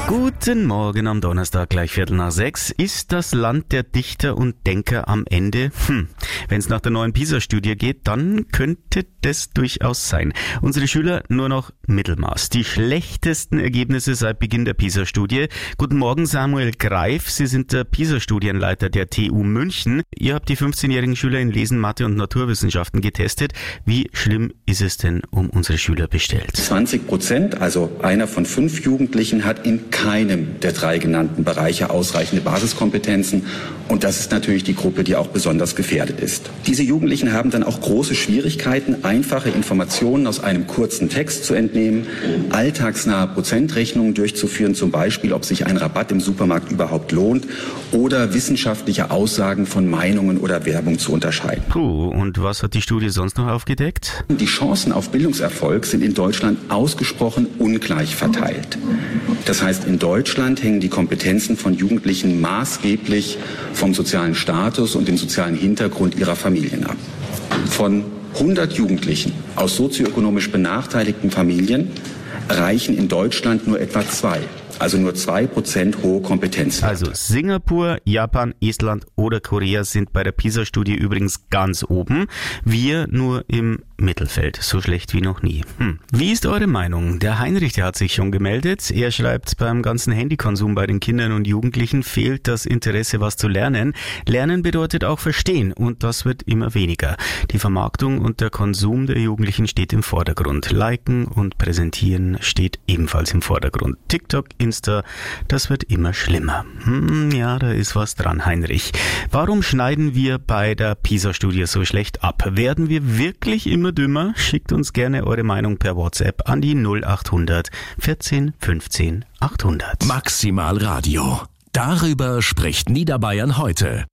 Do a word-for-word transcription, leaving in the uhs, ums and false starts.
Guten Morgen am Donnerstag, gleich Viertel nach sechs. Ist das Land der Dichter und Denker am Ende? Hm, wenn es nach der neuen PISA-Studie geht, dann könnte das durchaus sein. Unsere Schüler nur noch Mittelmaß. Die schlechtesten Ergebnisse seit Beginn der PISA-Studie. Guten Morgen, Samuel Greif. Sie sind der PISA-Studienleiter der T U München. Ihr habt die fünfzehnjährigen Schüler in Lesen, Mathe und Naturwissenschaften getestet. Wie schlimm ist es denn um unsere Schüler bestellt? zwanzig Prozent, also einer von fünf Jugendlichen, hat in keinem der drei genannten Bereiche ausreichende Basiskompetenzen. Und das ist natürlich die Gruppe, die auch besonders gefährdet ist. Diese Jugendlichen haben dann auch große Schwierigkeiten, einfache Informationen aus einem kurzen Text zu entnehmen, alltagsnahe Prozentrechnungen durchzuführen, zum Beispiel, ob sich ein Rabatt im Supermarkt überhaupt lohnt, oder wissenschaftliche Aussagen von Meinungen oder Werbung zu unterscheiden. Puh, und was hat die Studie sonst noch aufgedeckt? Die Chancen auf Bildungserfolg sind in Deutschland ausgesprochen ungleich verteilt. Das heißt, in Deutschland hängen die Kompetenzen von Jugendlichen maßgeblich vom sozialen Status und dem sozialen Hintergrund ihrer Familien ab. Von hundert Jugendlichen aus sozioökonomisch benachteiligten Familien reichen in Deutschland nur etwa zwei. Also nur zwei Prozent hohe Kompetenzen. Also Singapur, Japan, Estland oder Korea sind bei der PISA-Studie übrigens ganz oben. Wir nur im Mittelfeld. So schlecht wie noch nie. Hm. Wie ist eure Meinung? Der Heinrich, der hat sich schon gemeldet. Er schreibt, beim ganzen Handykonsum bei den Kindern und Jugendlichen fehlt das Interesse, was zu lernen. Lernen bedeutet auch verstehen und das wird immer weniger. Die Vermarktung und der Konsum der Jugendlichen steht im Vordergrund. Liken und Präsentieren steht ebenfalls im Vordergrund. TikTok, Insta, das wird immer schlimmer. Hm, ja, da ist was dran, Heinrich. Warum schneiden wir bei der PISA-Studie so schlecht ab? Werden wir wirklich immer dümmer? Schickt uns gerne eure Meinung per WhatsApp an die null achthundert vierzehn fünfzehn achthundert. Maximal Radio. Darüber spricht Niederbayern heute.